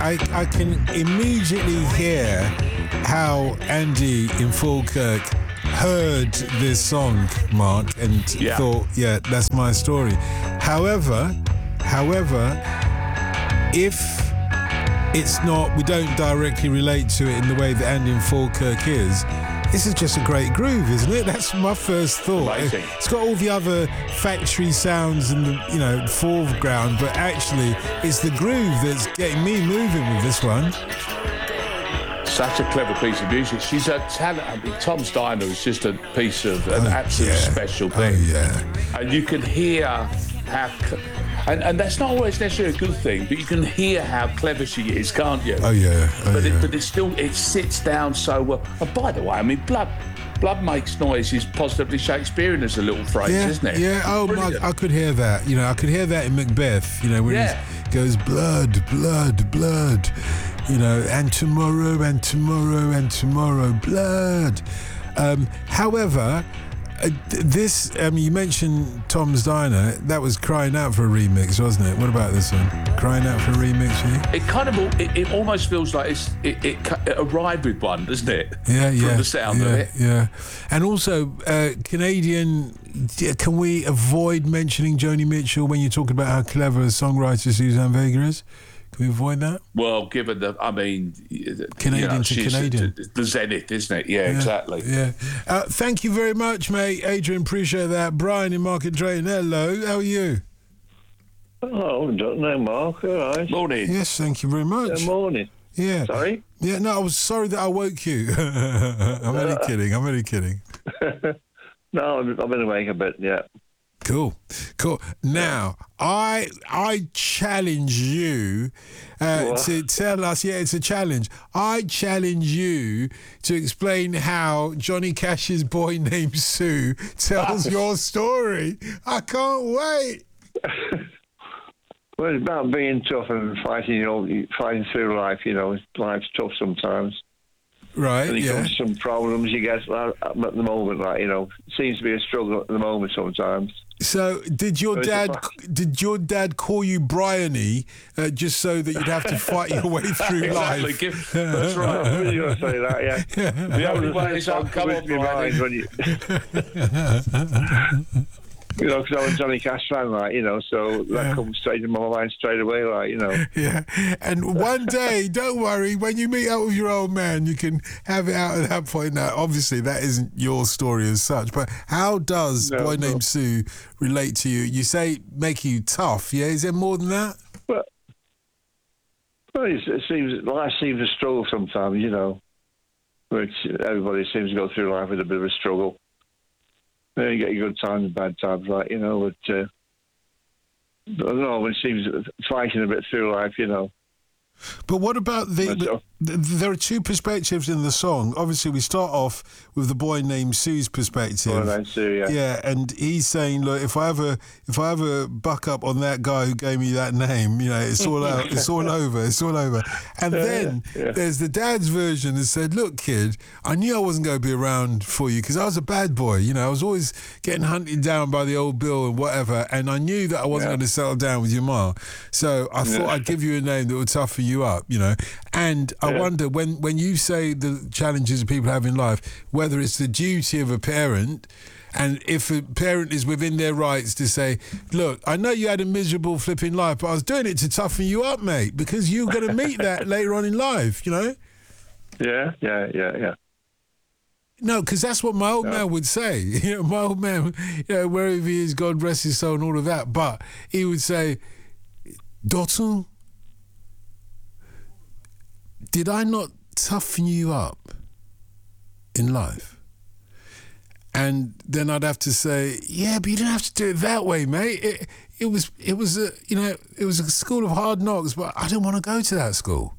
I can immediately hear how Andy in Falkirk heard this song, Mark, and thought, yeah, that's my story. However, if it's not, we don't directly relate to it in the way that Andy in Falkirk is, this is just a great groove, isn't it? That's my first thought. Amazing. It's got all the other factory sounds in the foreground, but actually it's the groove that's getting me moving with this one. Such a clever piece of music. She's a talent. I mean, Tom's Diner is just a piece of an absolute special thing. Oh, yeah. And you can hear how... And that's not always necessarily a good thing, but you can hear how clever she is, can't you? Oh, yeah. But it still, it sits down so well. And by the way, I mean, blood makes noise is positively Shakespearean as a little phrase, isn't it? Yeah, I could hear that. I could hear that in Macbeth, when he goes, blood, blood, blood, and tomorrow, and tomorrow, and tomorrow, blood. However, this, you mentioned Tom's Diner. That was crying out for a remix, wasn't it? What about this one? Crying out for a remix for you? It kind of, it almost feels like it arrived with one, doesn't it? Yeah. From the sound of it. Yeah. And also, Canadian, can we avoid mentioning Joni Mitchell when you're talking about how clever a songwriter Suzanne Vega is? Can we avoid that? Well, given the, Canadian to Canadian. The zenith, isn't it? Yeah, exactly. Yeah. Thank you very much, mate. Adrian, appreciate that. Brian in Market Drayton, hello. How are you? Oh, I don't know, Mark. All right. Morning. Yes, thank you very much. Good morning. Yeah. Sorry? Yeah, no, I was sorry that I woke you. I'm only kidding. No, I've been awake a bit, yeah. Cool. Now, I challenge you to tell us, it's a challenge. I challenge you to explain how Johnny Cash's Boy Named Sue tells your story. I can't wait. Well, it's about being tough and fighting through life, Life's tough sometimes. Right, and it comes to some problems you get at the moment, it seems to be a struggle at the moment sometimes. So, did your dad call you Bryony just so that you'd have to fight your way through life? That's right. I was going to say that. Yeah. The only way is I'll come on, Bryony. Because I was Johnny Cash fan, so that comes straight in my mind straight away, Yeah, and one day, don't worry, when you meet up with your old man, you can have it out at that point. Now, obviously, that isn't your story as such, but how does Boy Named Sue relate to you? You say make you tough, yeah? Is there more than that? Well, life seems a struggle sometimes, which everybody seems to go through life with a bit of a struggle. You get your good times and bad times, but I don't know, it seems fighting a bit through life, But what about there are two perspectives in the song. Obviously, we start off with the Boy Named Sue's perspective. Boy Named Sue, yeah. Yeah, and he's saying, look, if I ever buck up on that guy who gave me that name, it's all out, it's all over. And then there's the dad's version that said, look, kid, I knew I wasn't going to be around for you because I was a bad boy. I was always getting hunted down by the old Bill and whatever, and I knew that I wasn't going to settle down with your ma. So I thought I'd give you a name that would toughen you up, And I wonder, when you say the challenges that people have in life, whether it's the duty of a parent, and if a parent is within their rights to say, look, I know you had a miserable flipping life, but I was doing it to toughen you up, mate, because you're going to meet that later on in life, Yeah. No, because that's what my old man would say. My old man, wherever he is, God rest his soul and all of that, but he would say, Dotun, did I not toughen you up in life? And then I'd have to say, yeah, but you didn't have to do it that way, mate. It was a school of hard knocks, but I didn't want to go to that school.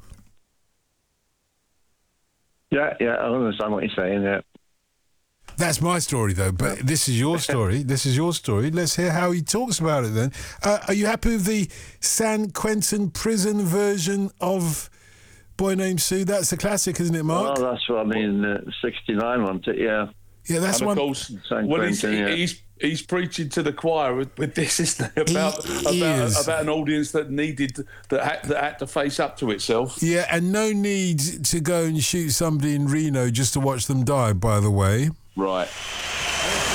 Yeah, I understand what you're saying, yeah. That's my story, though, but this is your story. Let's hear how he talks about it, then. Are you happy with the San Quentin prison version of Boy Named Sue? That's a classic, isn't it, Mark? Oh, that's what I mean, 69, wasn't it? Yeah. Yeah, that's and one. of course, San well, Quentin, he's preaching to the choir with this, isn't he? About an audience that had to face up to itself. Yeah, and no need to go and shoot somebody in Reno just to watch them die. By the way, Right.